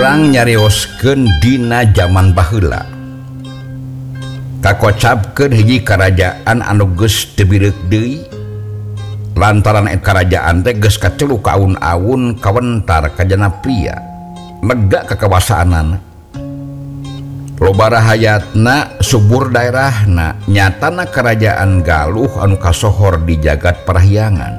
urang nyarioskeun dina zaman baheula kakocapkeun hiji karajaan anu geus teu bireuk deui lantaran kerajaan teh geus kaceluk ka aun-aun kawentar ka jana pria lega kekawasaanana loba rahayatna subur daerahna nyatana kerajaan Galuh anu kasohor di jagat parahyangan.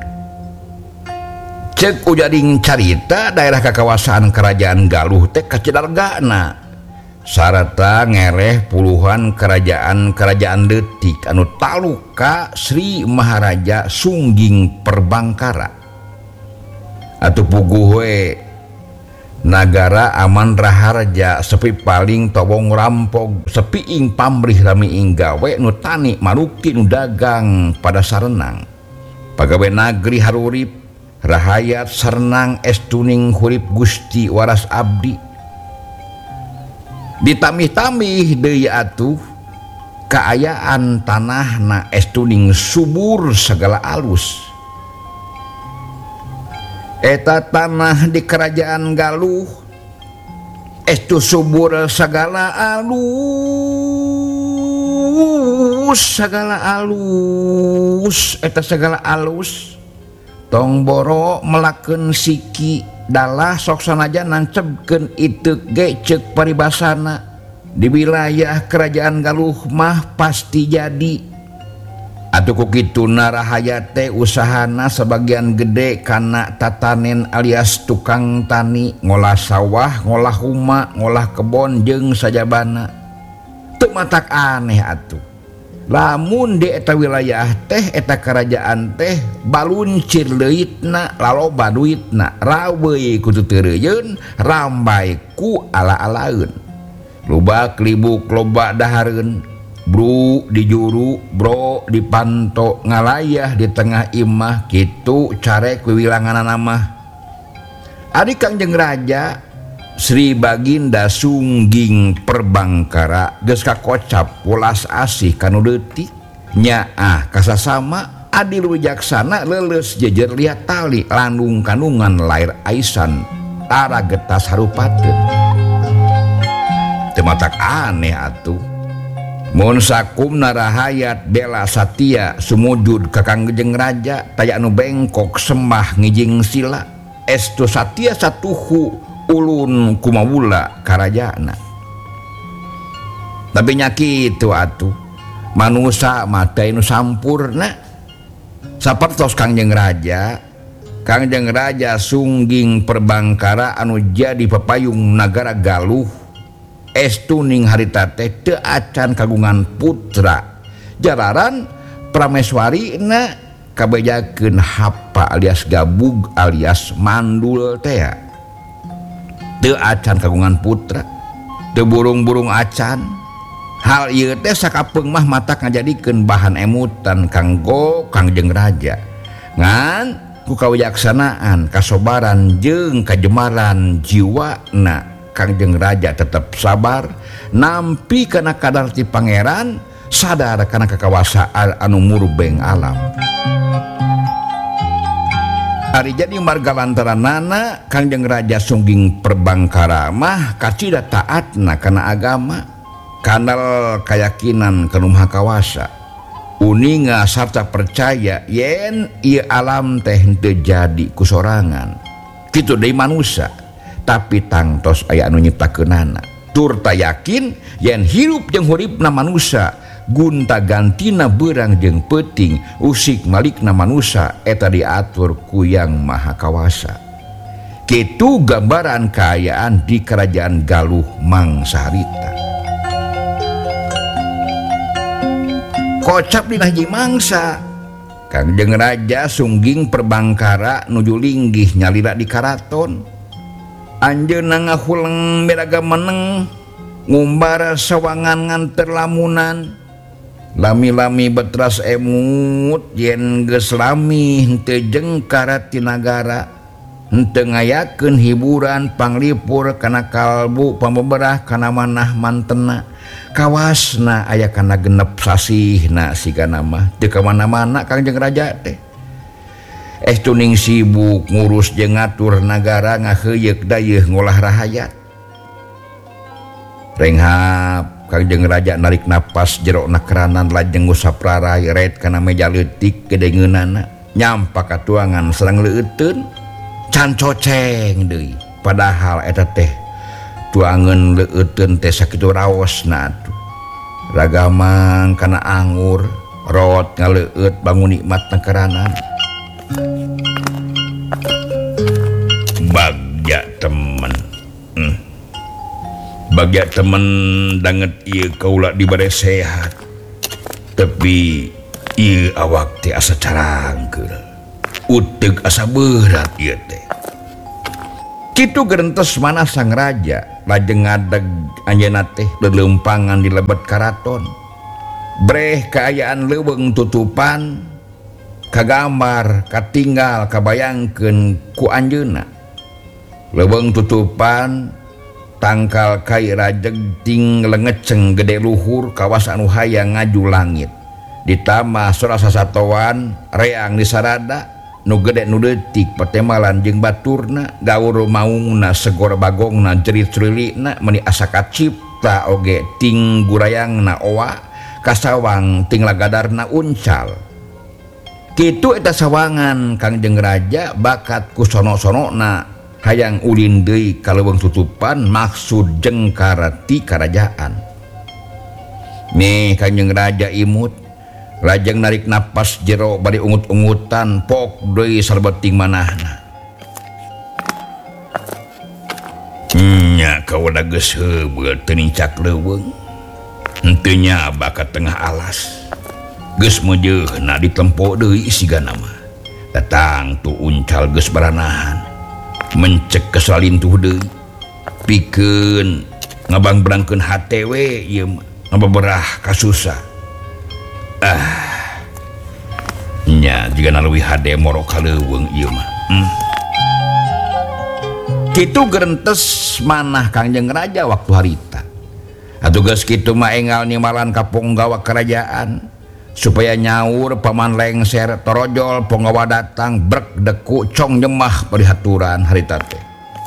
Cek ujading carita daerah kekawasaan kerajaan Galuh teh kacedargana sarata ngereh puluhan kerajaan leutik anu taluka Sri Maharaja Sungging Perbangkara atuh puguh we nagara aman raharja sepi paling tobong rampog sepi ing pamrih rami ing gawe nu tani maruki nu dagang pada sarenang pagawe nagri harurip rahayat sarenang estuning hurip Gusti waras abdi ditamih-tamih deui atuh kaayaan tanahna estuning subur segala alus eta tanah di kerajaan Galuh estu subur segala alus eta segala alus tong boro melakeun siki dalah sok sanajan nancebkeun iteuk ge ceuk paribasana di wilayah kerajaan Galuh mah pasti jadi atuh ku kituna rahayat teh usahana sebagian gede kana tatanen alias tukang tani ngolah sawah ngolah huma ngolah kebon jeung sajabana teu matak aneh atuh lamun di eta wilayah teh eta kerajaan teh baluncir leuitna laloba duitna raweuy ku tutureuyeun rambai ku ala-alaeun loba klibuk loba dahareun bro di juru bro di panto ngalayah di tengah imah kitu carek wiwilanganana mah ari Kangjeng Raja Sri Baginda Sungging Perbangkara geus kakocap welas asih kanu leutik nyaah kasasama adil wijaksana leuleus jejer liat tali landung kanungan lair aisan tara getas harupateun teu matak aneh atuh mun sakumna rahayat bela satia sumujud ka Kangjeng Raja taya anu bengkok sembah ngijing sila estu satia satuhu ulun kumawula karajana tapi nya kitu atuh manusa mah teu nu sampurna sapertos Kangjeng Raja Sungging Perbangkara anu jadi pepayung nagara Galuh estuning harita teh teu acan kagungan putra jalaran prameswarina kabejakeun hapa alias gabug alias mandul teh teu acan kagungan putra teu burung-burung acan hal ieu teh sakapeung mah matak ngajadikeun bahan emutan kanggo Kangjeng Raja ngan ku kawijaksanaan kasobaran jeung kajemaran jiwana Kangjeng Raja tetep sabar nampi kana kadar ti pangeran sadar kana kakawasaan anu murbeng alam ari jadi marga lantaranana Kangjeng Raja Sungging Perbangkara mah kacida taatna kana agama kanal keyakinan kanu maha kawasa uninga sarta percaya yen ieu alam teh teu jadi ku sorangan kitu deui manusia tapi tangtos aya anu nyiptakeunana tur ta yakin yen hirup jeung huripna manusia gunta gantina beurang jeung peuting usik malikna manusia eta diatur ku Yang Maha Kawasa kitu gambaran kaayaan di kerajaan Galuh mangsa harita kocap dina hiji mangsa Kangjeng Raja Sungging Perbangkara nuju linggih nyalira di karaton anjeunna ngahuleng miraga meneng ngumbar sawangan nganter lamunan lami-lami betras emut yen geus lami henteu jengkara ti nagara henteu ngayakeun hiburan panglipur kana kalbu pambeberah kana manah mantena kawasna aya kana genep sasihna sigana mah teu ka mana-mana Kangjeng Raja teh estuning sibuk ngurus jeung ngatur nagara ngaheuyeuk dayeuh ngolah rahayat Renghap Kangjeng Raja narik napas jero nakeranan lajeng ngusap rarai red kana meja leutik gedengeunana nyampak ka tuangan sareng leuteun can coceng deui padahal eta teh tuangan leuteun teh sakitu raosna atuh ragamang kana anggur rot ngaleueut bangun nikmat nakeranan bagja temen bagja temen danget ieu kaula dibade sehat tapi ieu awak teh asa carangkeul uteug asa berat ieu teh kitu gerentes mana sang raja lajeng ngadeg anjeunna teh lelempangan di lebet karaton breh kaayaan leuweung tutupan kagambar katinggal kabayangkeun ku anjeunna leuweung tutupan tangkal kai rajeg ting lengeceng gede luhur kawas anu hayang ngaju langit ditambah sorasa satoan reang di sarada nu gede nu leutik patemalan jeung baturna gaur maungna segor bagongna jerit-cerilina meuni asa kacipta oge ting gurayangna owa kasawang ting lagadarna uncal kitu eta sawangan Kangjeng Raja bakat ku sono-sonona hayang ulin deui ka leuweung tutupan maksud jengkarati karajaan nih Kangjeng Raja imut lajeng narik napas jero bari ungut-ungutan pok deui sarbeting manahna nya kaula geus heubeul teu nincak leuweung henteu nya bakat tengah alas geus meujeuhna ditempo deui sigana mah datang tu uncal geus baranahan mencek kesalintuh deui pikeun ngabang-berangkeun hate we ieu mah ngababerah kasusah nya jigana leuwih hade moro ka leuweung ieu mah kitu gerentes manah Kangjeng Raja waktu harita atuh geus kitu mah enggal nimalan ka ponggawa kerajaan supaya nyaur paman lengser torojol ponggawa datang brek deku cong nyemah perihaturan harita teh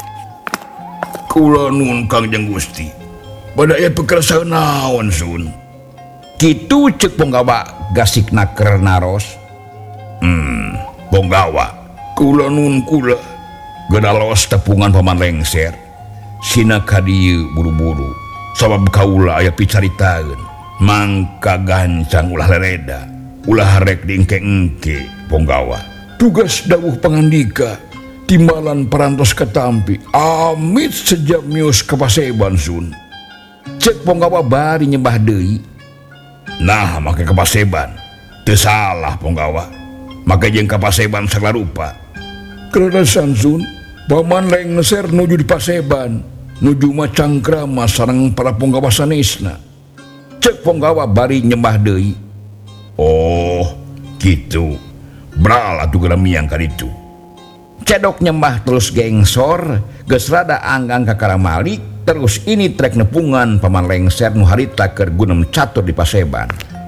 kula nuhun Kangjeng Gusti bada aya pekersa naon sun kitu ceuk ponggawa gasikna keur naros ponggawa kula nuhun kula gedalos tepungan paman lengser sina ka dieu buru-buru sabab kaula aya picaritaeun mangka gancang ulah lereda ulah rek diengke-engke ponggawa tugas dawuh pangandika timbalan parantos ketampi amit sejak mius ke Paseban sun cek ponggawa bari nyembah deui nah make ke Paseban teu salah ponggawa make jeung ka Paseban sagala rupa keradasan sun paman lengser nuju di Paseban nuju macangkrama sareng para ponggawa sanesna cek ponggawa bari nyembah deui oh gitu bral atuh geura miang ka ditu cedok nyembah terus gengsor geus rada anggang ka Karamalik terus ini trek nepungan paman lengser nu harita keur gunem catur di Paseban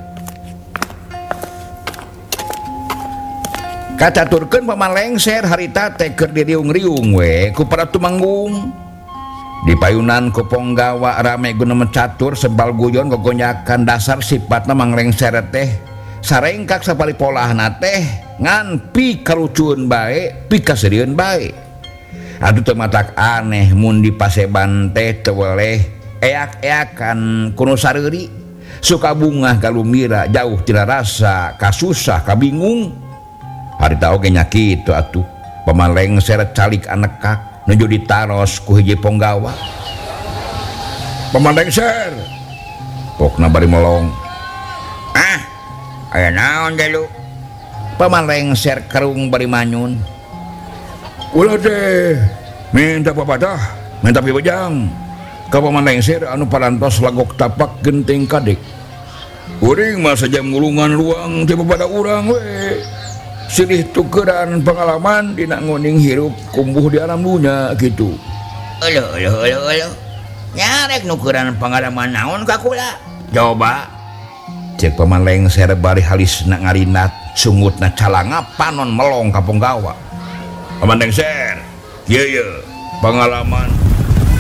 kacaturkeun paman lengser harita teh keur diriung-riung we ku para tumanggung di payunan ku ponggawa rame gunem catur sebal guyon gogonyakan dasar sifatna mang lengser teh sarengkak sapali polahna teh ngan pi kalucueun bae pi kaseureun bae atuh teu matak aneh mun di Paseban teh teu weleh eak-eakan kuno sareuri suka bungah galumira jauh tina rasa kasusah kabingung harita oge nya kitu atuh paman lengser calik anekak nuju ditaros ku hiji ponggawa paman lengser pokna bari molong aya naon deui lu paman lengser kerung bari manyun ulah deh minta papadah minta pibejang ka paman lengser anu parantos lagok tapak genting kadek uring mah saja ngulungan luang ti pada urang we silih tukeran pengalaman dina nguning hirup kumbuh di alam dunya gitu eueuh nyarek nukeran pengalaman naon ka kula coba cek paman lengser bari halisna ngarinat sungutna calanga panon melong ka ponggawa paman lengser ieu pengalaman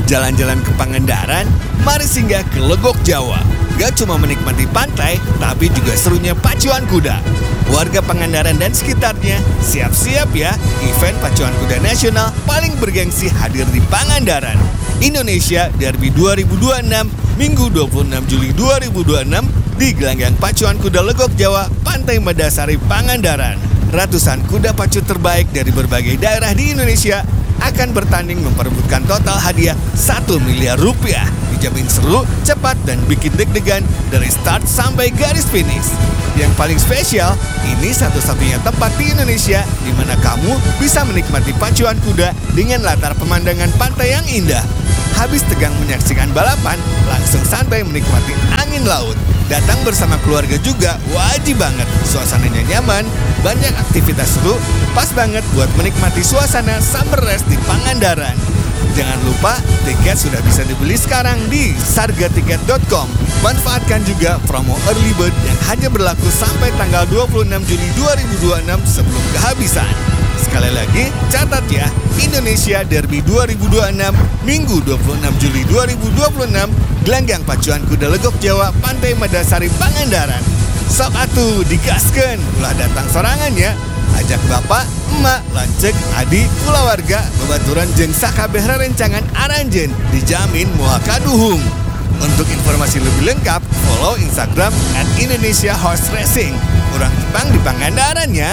Jalan-jalan ke Pangandaran, mari singgah ke Legok Jawa. Gak cuma menikmati pantai, tapi juga serunya pacuan kuda. Warga Pangandaran dan sekitarnya, siap-siap ya, event pacuan kuda nasional paling bergengsi hadir di Pangandaran. Indonesia Derby 2026, Minggu 26 Juli 2026 di gelanggang pacuan kuda Legok Jawa, Pantai Medasari, Pangandaran. Ratusan kuda pacu terbaik dari berbagai daerah di Indonesia akan bertanding memperebutkan total hadiah 1 miliar rupiah. Dijamin seru, cepat, dan bikin deg-degan dari start sampai garis finish. Yang paling spesial, ini satu-satunya tempat di Indonesia di mana kamu bisa menikmati pacuan kuda dengan latar pemandangan pantai yang indah. Habis tegang menyaksikan balapan, langsung santai menikmati angin laut. Datang bersama keluarga juga wajib banget. Suasananya nyaman, banyak aktivitas seru, pas banget buat menikmati suasana summer race di Pangandaran. Jangan lupa, tiket sudah bisa dibeli sekarang di sargatiket.com. Manfaatkan juga promo early bird yang hanya berlaku sampai tanggal 26 Juli 2026 sebelum kehabisan. Sekali lagi, catat ya, Indonesia Derby 2026, Minggu 26 Juli 2026, gelanggang pacuan kuda Legok Jawa, Pantai Medasari, Pangandaran. Sok atuh digaskeun, ulah datang sorangannya. Ajak bapak, emak, lancek, adik, kulawarga, babaturan jeung sakabeh rerencangan aranjeun, dijamin moal kaduhung. Untuk informasi lebih lengkap, follow Instagram @IndonesiaHorseRacing. Urang Jepang di Pangandaran ya.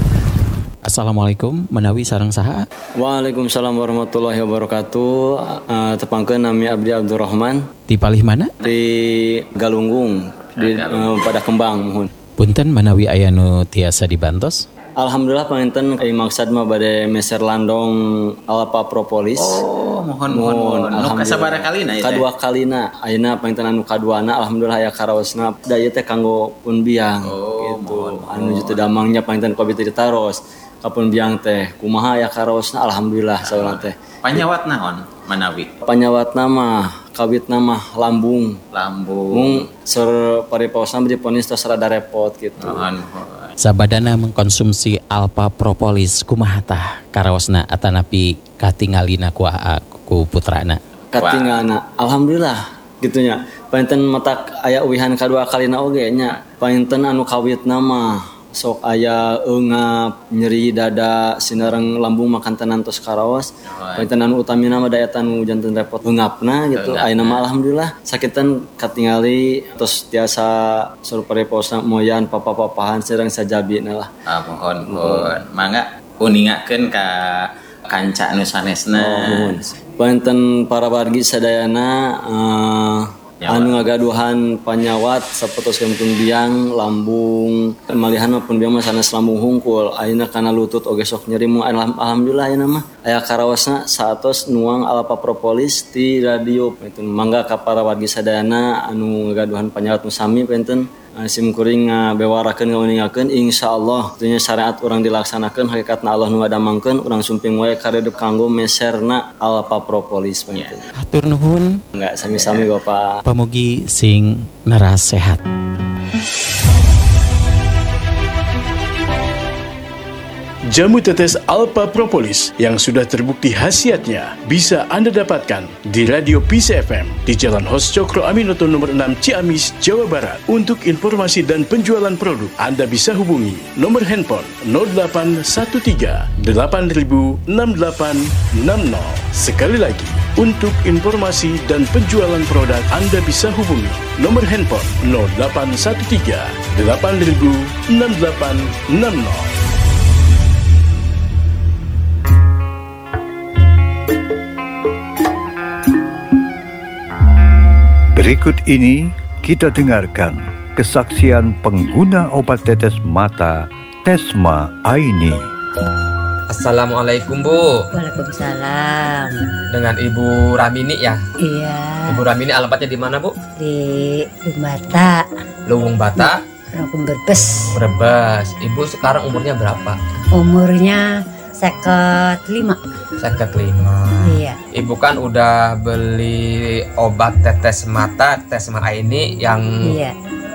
Assalamualaikum, menawi sareng saha. Waalaikumsalam warahmatullahi wabarakatuh. Tepangkeun nami Abdi Abdurrahman Di palih mana? di Galunggung di pada Kembang mohon. Punten menawi aya nu tiasa dibantos. Alhamdulillah panginten maksud mah bade meser landong Alpa Propolis. Oh, mohon. Nu kasabaraha kalina ieu? Kadua kalina. Ayeuna panginten anu kaduana alhamdulillah aya karaosna. Da ieu teh kanggo pun biang gitu. Anu jutu damangnya panginten kobi teh ditaros. Kapun biang teh kumaha aya karaosna alhamdulillah saurang teh. Panyawat naon manawi? Panyawatna mah kawitna mah lambung. Mung sur paripaosna diponis tos rada repot gitu. Sabadana mengkonsumsi Alpa Propolis kumaha tah karaosna atanapi katingalina ku putrana? Katingalna alhamdulillah gitunya. Panten matak aya uwihan kadua kalina oge nya. Panten anu kawitna mah sok aya eungap, nyeri dada, sinareng lambung makan tenan tos karaos. Panten anu utamina mah daya tanu janten repot eungapna gitu. Ayeuna mah alhamdulillah sakitan katingali tos tiasa sur pareposna moyan papa-papahan sareng sajabina lah. Mohon. Mangga uningakeun ka kanca anu sanesna. Panten para wargi sadayana anu ngagaduhan panyawat sapertos pun biang lambung malihan pun biang mah sanes lambung hungkul ayeuna kana lutut oge sok nyeri mu alhamdulillah ayeuna mah aya karaosna saatos nuang Alpa Propolis ti radio penten mangga ka para wargi sadayana anu ngagaduhan panyawat nu sami penten sim kuring bewarakeun ngauningakeun insyaallah tentunya syariat urang dilaksanakeun hakikatna Allah nu ngadamangkeun urang sumping wae karedep kanggo meserna Alpa Propolis penten. Hatur nuhun. Enggak sami-sami Bapak. Pamugi sing neras sehat. Jamu tetes Alpa Propolis yang sudah terbukti khasiatnya bisa Anda dapatkan di Radio Peace FM di Jalan Hos Cokro Aminoto nomor 6 Ciamis, Jawa Barat. Untuk informasi dan penjualan produk, Anda bisa hubungi nomor handphone 0813 8000 6860. Sekali lagi, untuk informasi dan penjualan produk, Anda bisa hubungi nomor handphone 0813 8000 6860. Berikut ini kita dengarkan kesaksian pengguna obat tetes mata Tesma Aini. Assalamualaikum Bu. Waalaikumsalam. Dengan Ibu Ramini ya? Iya. Ibu Ramini alamatnya di mana Bu? Di Lumbata. Luwung Bata. Rangkum Brebes. Brebes. Ibu sekarang umurnya berapa? Umurnya 55. 55. Iya. Ibu kan udah beli obat tetes mata Tesma ini yang Iya.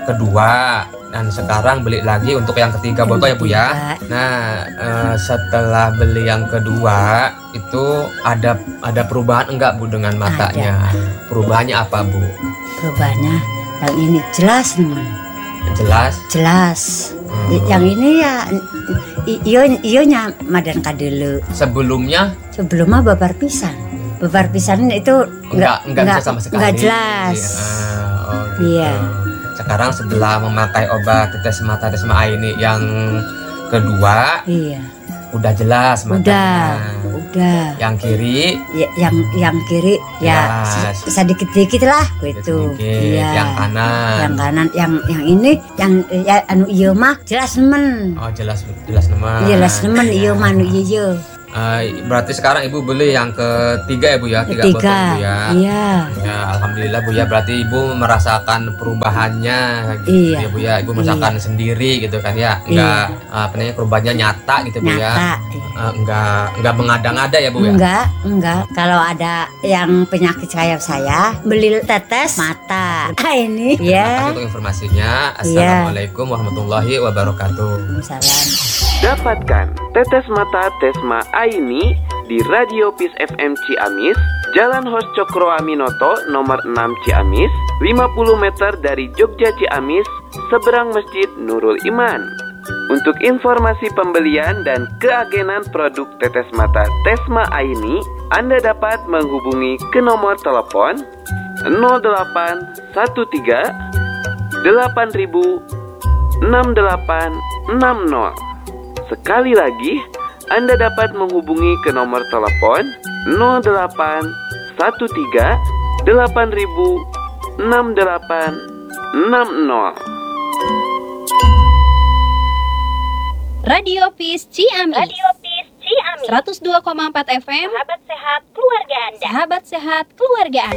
kedua dan sekarang beli lagi untuk yang ketiga botol ya Bu ya. Nah setelah beli yang kedua itu ada perubahan enggak Bu dengan matanya? Perubahannya apa Bu? Perubahannya yang ini jelas nih. Jelas. Yang ini ya iyonya madan kadelu. Sebelumnya babar pisan itu enggak sama sekali. Enggak jelas. Gitu. Iya. Sekarang setelah memakai obat tetes mata Tesma Aini yang kedua, iya. Udah jelas matanya. Udah. Yang kiri? Yang kiri ya sedikit-sedikit lah gitu. Iya. Yang kanan. Yang ini ya anu ieu mah jelas nemen. Oh, jelas nemen. Iya, jelas nemen ieu mah anu ieu. Berarti sekarang Ibu beli yang ketiga ya Bu ya? 3 botol Bu ya? Iya. Ya, alhamdulillah Bu ya, berarti Ibu merasakan perubahannya gitu ya Bu ya? Ibu merasakan sendiri gitu kan ya? Enggak, perubahannya nyata gitu Bu ya? Enggak mengada-ngada ya Bu ya? Enggak. Kalau ada yang penyakit kayak saya, beli tetes mata. Ini ya. Untuk informasinya, Assalamualaikum warahmatullahi wabarakatuh. Waalaikumsalam. Dapatkan tetes mata Tesma Aini di Radio Peace FM Ciamis, Jalan Hos Cokro Aminoto nomor 6 Ciamis, 50 meter dari Jogja Ciamis, seberang Masjid Nurul Iman. Untuk informasi pembelian dan keagenan produk tetes mata Tesma Aini, Anda dapat menghubungi ke nomor telepon 0813 8000 6860. Sekali lagi, Anda dapat menghubungi ke nomor telepon 0813 8000 6860. Radio Peace Ciamis. 102,4 FM. Sahabat sehat keluarga Anda.